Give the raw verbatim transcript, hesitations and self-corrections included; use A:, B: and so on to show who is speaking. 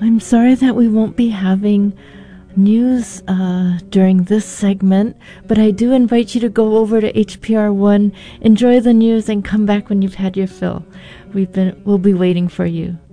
A: I'm sorry that we won't be having news uh, during this segment, but I do invite you to go over to H P R one, enjoy the news, and come back when you've had your fill. We've been, we'll be waiting for you.